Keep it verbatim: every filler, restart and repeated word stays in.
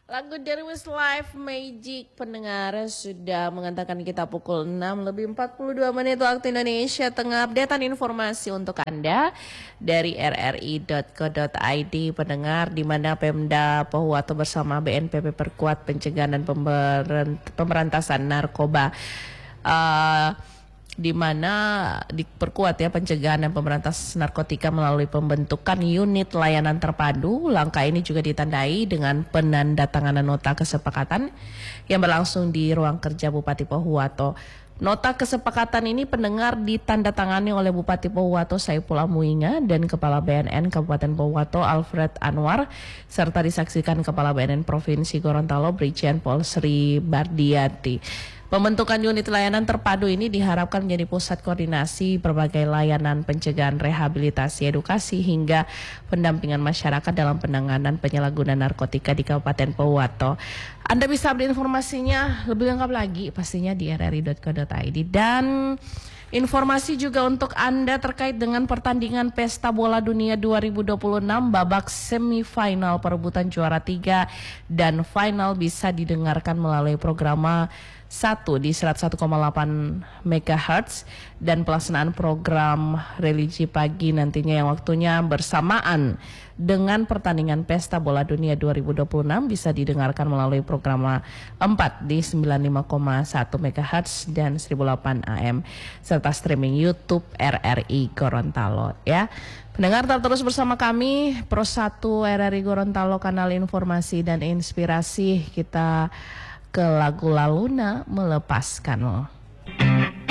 Lagu dari Westlife Magic pendengar sudah mengantarkan kita pukul enam lebih empat puluh dua menit waktu Indonesia Tengah. Updatean informasi untuk Anda dari r r i dot co dot i d pendengar, di mana Pemda Pohuwato bersama B N P B perkuat pencegahan dan pemberantasan narkoba. Uh, di mana diperkuat ya pencegahan dan pemberantasan narkotika melalui pembentukan unit layanan terpadu. Langkah ini juga ditandai dengan penandatanganan nota kesepakatan yang berlangsung di ruang kerja Bupati Pohuwato. Nota kesepakatan ini pendengar ditandatangani oleh Bupati Pohuwato Saifullah Muinga dan Kepala B N N Kabupaten Pohuwato Alfred Anwar, serta disaksikan Kepala B N N Provinsi Gorontalo Brigjen Pol Sri Bardiati. Pembentukan unit layanan terpadu ini diharapkan menjadi pusat koordinasi berbagai layanan pencegahan, rehabilitasi, edukasi hingga pendampingan masyarakat dalam penanganan penyalahgunaan narkotika di Kabupaten Pohuwato. Anda bisa update informasinya lebih lengkap lagi pastinya di r r i dot co dot i d. Dan informasi juga untuk Anda terkait dengan pertandingan Pesta Bola Dunia dua ribu dua puluh enam babak semifinal perebutan juara tiga dan final bisa didengarkan melalui program satu di seratus satu koma delapan megahertz, dan pelaksanaan program religi pagi nantinya yang waktunya bersamaan dengan pertandingan Pesta Bola Dunia dua ribu dua puluh enam bisa didengarkan melalui program empat di sembilan puluh lima koma satu megahertz dan seribu delapan A M serta streaming YouTube R R I Gorontalo ya. Pendengar tetap terus bersama kami Pro satu R R I Gorontalo, kanal informasi dan inspirasi. Kita ke lagu Laluna Melepaskan.